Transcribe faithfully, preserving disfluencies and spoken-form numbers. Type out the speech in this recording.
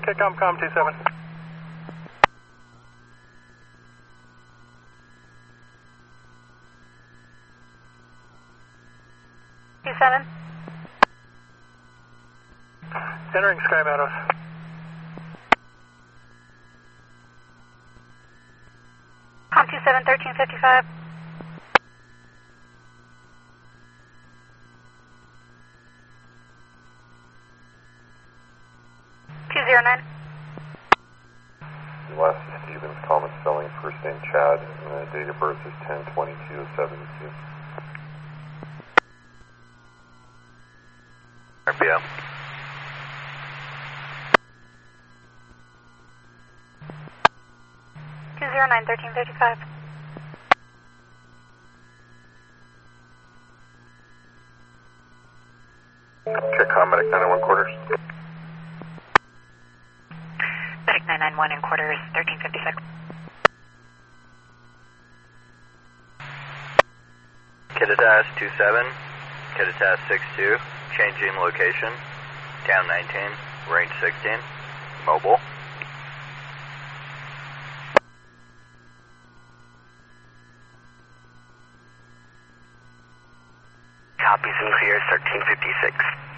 Okay, ComCom two seven. two seven. Entering Sky Meadows. Com two seven, thirteen fifty-five. two zero nine. West Stevens, common spelling, first name Chad, and the date of birth is ten twenty-two seventy-two. R P M. two zero nine, thirteen fifty-five. Check com, medic nine one quarters. Medic nine nine one in quarters, thirteen fifty-six. Kittitas two seven, Kittitas six two, changing location, town nineteen, range sixteen, mobile. Copy, Zulu here, thirteen fifty-six.